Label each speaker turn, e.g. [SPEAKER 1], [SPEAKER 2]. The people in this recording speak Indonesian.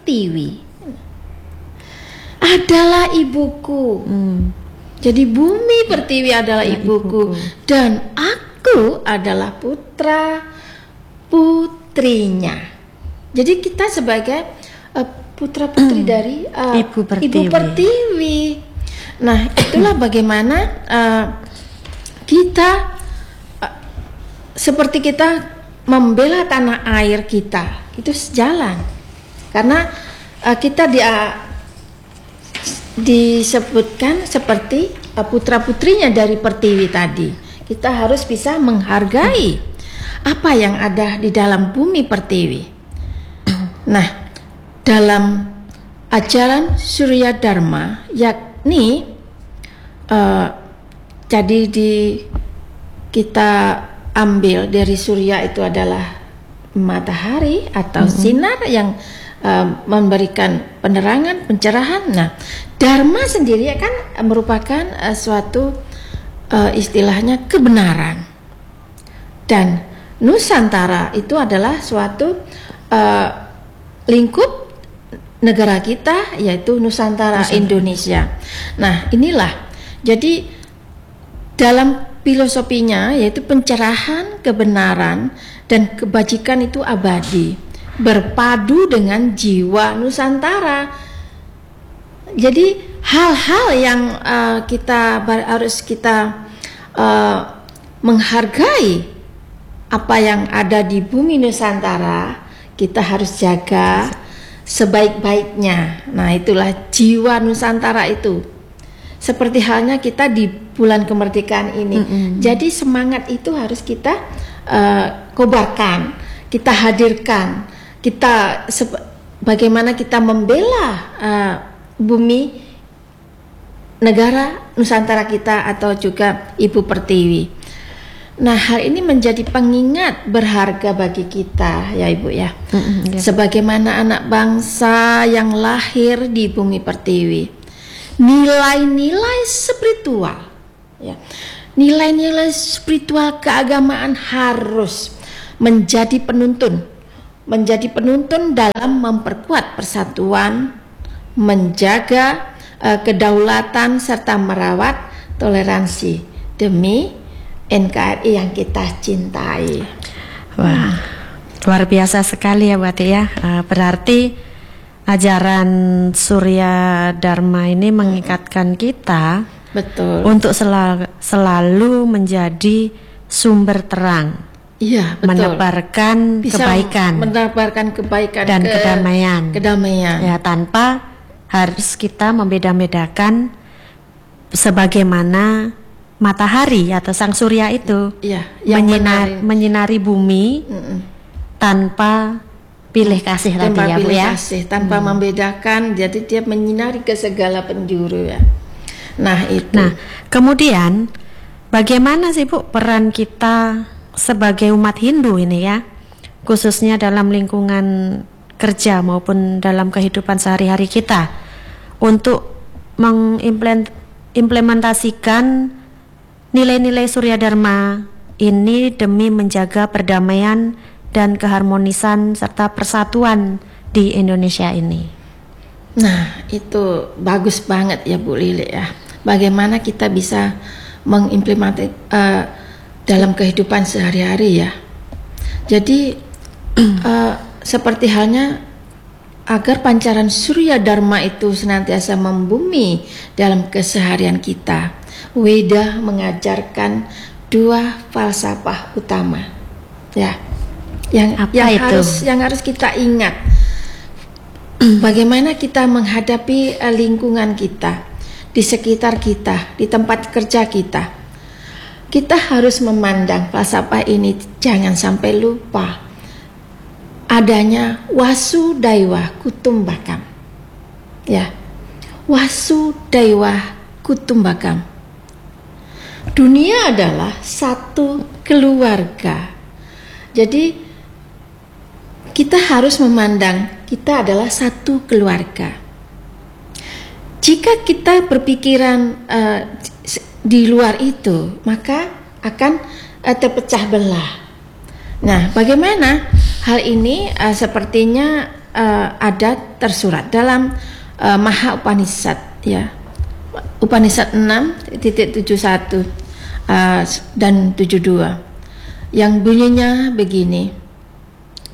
[SPEAKER 1] Pertiwi adalah ibuku. Jadi bumi Pertiwi adalah ibuku dan aku adalah putra putrinya. Jadi kita sebagai putra putri dari Ibu Pertiwi. Nah, itulah bagaimana kita seperti kita membela tanah air kita itu sejalan, karena kita disebutkan seperti putra putrinya dari Pertiwi tadi. Kita harus bisa menghargai apa yang ada di dalam bumi Pertiwi. Nah, dalam ajaran Surya Dharma, yakni jadi kita ambil dari surya itu adalah matahari atau sinar yang memberikan penerangan, pencerahan. Nah, Dharma sendiri kan merupakan suatu istilahnya kebenaran, dan Nusantara itu adalah suatu lingkup negara kita, yaitu Nusantara Indonesia. Nah, inilah jadi dalam filosofinya, yaitu pencerahan, kebenaran, dan kebajikan itu abadi, berpadu dengan jiwa Nusantara. Jadi hal-hal yang harus kita menghargai apa yang ada di bumi Nusantara, kita harus jaga sebaik-baiknya. Nah, itulah jiwa Nusantara itu. Seperti halnya kita di bulan kemerdekaan ini. Jadi semangat itu harus kita kobarkan, kita hadirkan, kita bagaimana kita membela bumi negara Nusantara kita atau juga Ibu Pertiwi. Nah, hal ini menjadi pengingat berharga bagi kita, ya Ibu ya. Sebagaimana anak bangsa yang lahir di bumi Pertiwi, nilai-nilai spiritual, ya, nilai-nilai spiritual keagamaan harus menjadi penuntun dalam memperkuat persatuan, menjaga kedaulatan serta merawat toleransi demi NKRI yang kita cintai.
[SPEAKER 2] Wah, luar biasa sekali ya Bu Ati ya. Berarti ajaran Surya Dharma ini mengikatkan kita,
[SPEAKER 1] betul,
[SPEAKER 2] untuk selalu menjadi sumber terang.
[SPEAKER 1] Iya, betul. Menebarkan kebaikan
[SPEAKER 2] dan kedamaian.
[SPEAKER 1] Ya,
[SPEAKER 2] tanpa harus kita membeda-bedakan sebagaimana matahari atau sang surya itu menyinari bumi tanpa pilih kasih tadi ya Bu ya.
[SPEAKER 1] Tanpa membedakan, jadi dia menyinari ke segala penjuru ya. Nah, itu.
[SPEAKER 2] Nah, kemudian bagaimana sih Bu peran kita sebagai umat Hindu ini ya, khususnya dalam lingkungan kerja maupun dalam kehidupan sehari-hari kita, untuk mengimplementasikan nilai-nilai Surya Dharma ini demi menjaga perdamaian dan keharmonisan serta persatuan di Indonesia ini.
[SPEAKER 1] Nah, itu bagus banget ya Bu Lili ya. Bagaimana kita bisa mengimplementasikan dalam kehidupan sehari-hari ya. Jadi seperti halnya agar pancaran Surya Dharma itu senantiasa membumi dalam keseharian kita, Weda mengajarkan dua falsafah utama ya, yang harus kita ingat. Bagaimana kita menghadapi lingkungan kita, di sekitar kita, di tempat kerja kita. Kita harus memandang falsafah ini, jangan sampai lupa adanya Wasudaiwa Kutumbakam. Ya, Wasudaiwa Kutumbakam. Dunia adalah satu keluarga. Jadi kita harus memandang kita adalah satu keluarga. Jika kita berpikiran di luar itu, maka akan terpecah belah. Nah, bagaimana hal ini sepertinya ada tersurat dalam Maha Upanishad ya. Upanishad 6.71 dan 72 yang bunyinya begini.